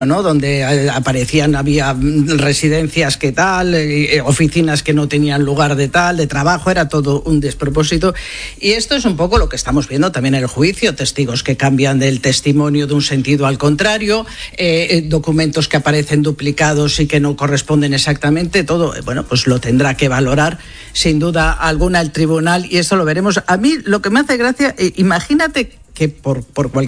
¿no? Donde había residencias que tal, oficinas que no tenían lugar de trabajo, era todo un despropósito. Y esto es un poco lo que estamos viendo también en el juicio, testigos que cambian del testimonio de un sentido al contrario, documentos que aparecen duplicados y que no corresponden exactamente, todo, bueno, pues lo tendrá que valorar sin duda alguna el tribunal, y eso lo veremos. A mí lo que me hace gracia, imagínate que por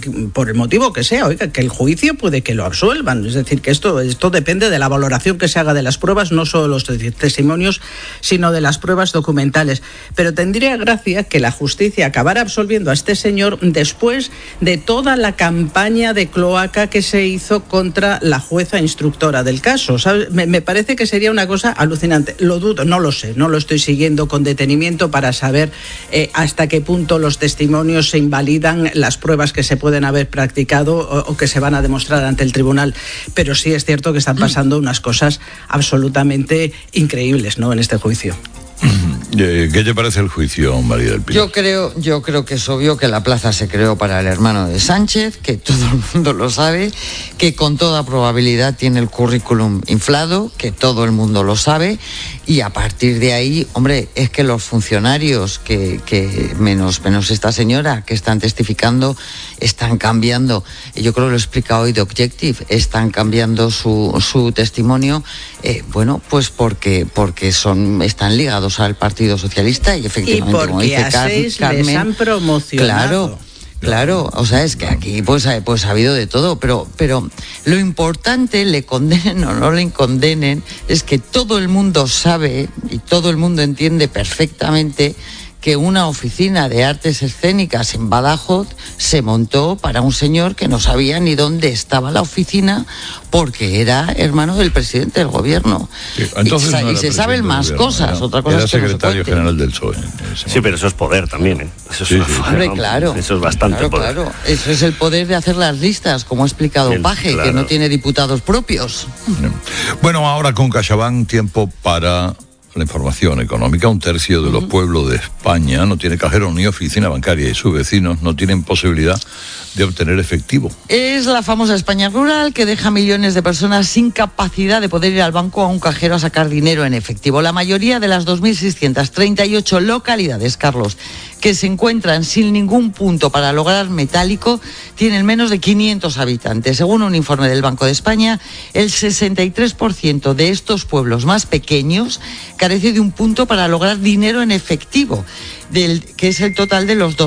el motivo que sea, oiga, que el juicio puede que lo absuelvan. Es decir, que esto depende de la valoración que se haga de las pruebas, no solo los testimonios, sino de las pruebas documentales. Pero tendría gracia que la justicia acabara absolviendo a este señor después de toda la campaña de cloaca que se hizo contra la jueza instructora del caso. ¿Sabes? Me parece que sería una cosa alucinante. Lo dudo, no lo sé, no lo estoy siguiendo con detenimiento para saber hasta qué punto los testimonios se invalidan, las pruebas que se pueden haber practicado o que se van a demostrar ante el tribunal, pero sí es cierto que están pasando unas cosas absolutamente increíbles, ¿no?, en este juicio. ¿Qué te parece el juicio, María del Pilar? Yo creo que es obvio que la plaza se creó para el hermano de Sánchez, que todo el mundo lo sabe, que con toda probabilidad tiene el currículum inflado, que todo el mundo lo sabe, y a partir de ahí, hombre, es que los funcionarios que menos esta señora que están testificando están cambiando. Yo creo que lo explica hoy The Objective, están cambiando su testimonio, bueno, pues porque están ligados al Partido Socialista y efectivamente, y porque como dice Carmen, les han promocionado. Claro, o sea, es que aquí pues ha habido de todo, pero lo importante, le condenen o no le condenen, es que todo el mundo sabe y todo el mundo entiende perfectamente que una oficina de artes escénicas en Badajoz se montó para un señor que no sabía ni dónde estaba la oficina porque era hermano del presidente del gobierno. Sí, entonces y se saben más cosas, otra cosa era es que secretario no se general del PSOE. Sí, pero eso es poder también, ¿eh? Eso es Hombre, claro. Eso es bastante poder. Claro, eso es el poder de hacer las listas, como ha explicado Paje, claro, que no tiene diputados propios. Bueno, ahora con CaixaBank, tiempo para la información económica. 1/3 de los pueblos de España no tiene cajero ni oficina bancaria y sus vecinos no tienen posibilidad de obtener efectivo. Es la famosa España rural que deja millones de personas sin capacidad de poder ir al banco o a un cajero a sacar dinero en efectivo. La mayoría de las 2.638 localidades, Carlos, que se encuentran sin ningún punto para lograr metálico, tienen menos de 500 habitantes. Según un informe del Banco de España, el 63% de estos pueblos más pequeños carece de un punto para lograr dinero en efectivo, que es el total de los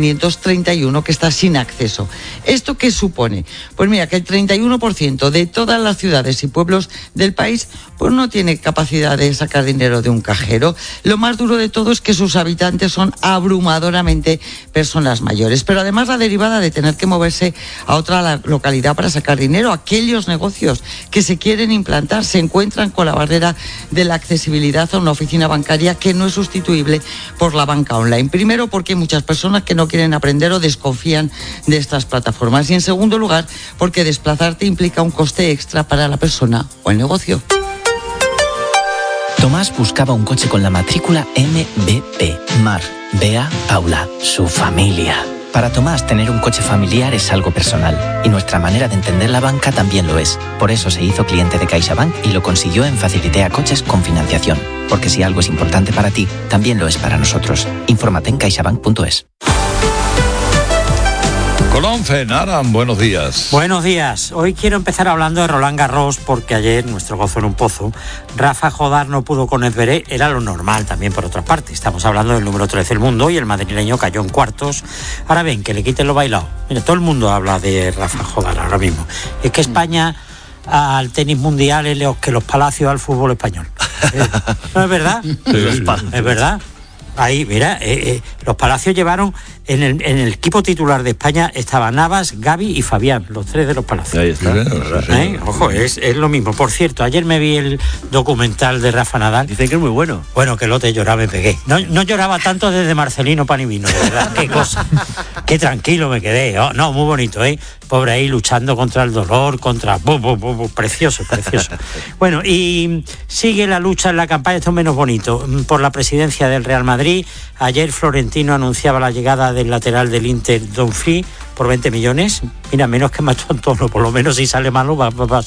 2.531 que está sin acceso. ¿Esto qué supone? Pues mira, que el 31% de todas las ciudades y pueblos del país pues no tiene capacidad de sacar dinero de un cajero. Lo más duro de todo es que sus habitantes son abrumadoramente personas mayores. Pero además la derivada de tener que moverse a otra localidad para sacar dinero, aquellos negocios que se quieren implantar se encuentran con la barrera de la accesibilidad a una oficina bancaria que no es sustituible por la banca online. Primero, porque hay muchas personas que no quieren aprender o desconfían de estas plataformas. Y en segundo lugar, porque desplazarte implica un coste extra para la persona o el negocio. Tomás buscaba un coche con la matrícula MBP. Mar, Bea, Paula, su familia. Para Tomás, tener un coche familiar es algo personal. Y nuestra manera de entender la banca también lo es. Por eso se hizo cliente de CaixaBank y lo consiguió en Facilitea Coches con financiación. Porque si algo es importante para ti, también lo es para nosotros. Infórmate en caixabank.es. Colón Fenaran, buenos días. Buenos días. Hoy quiero empezar hablando de Roland Garros porque ayer, nuestro gozo en un pozo, Rafa Jodar no pudo con Esveré, era lo normal también por otra parte. Estamos hablando del número 13 del mundo y el madrileño cayó en cuartos. Ahora ven, que le quiten lo bailado. Mira, todo el mundo habla de Rafa Jodar ahora mismo. Es que España al tenis mundial es que los palacios al fútbol español. ¿No es verdad? Sí. Es verdad. Ahí, mira, los palacios llevaron, en el equipo titular de España estaban Navas, Gavi y Fabián, los tres de los palacios. Ahí está. Ojo, es lo mismo. Por cierto, ayer me vi el documental de Rafa Nadal. Dicen que es muy bueno. Bueno, que lote lloraba, me pegué. No lloraba tanto desde Marcelino Panivino, de verdad. Qué cosa. Qué tranquilo me quedé. Oh, no, muy bonito, ¿eh? pobre ahí luchando contra el dolor, precioso. Bueno, y sigue la lucha en la campaña, esto es menos bonito, por la presidencia del Real Madrid. Ayer Florentino anunciaba la llegada del lateral del Inter, Dumfries, por 20 millones. Mira, menos que Macho Antonio, por lo menos si sale malo va a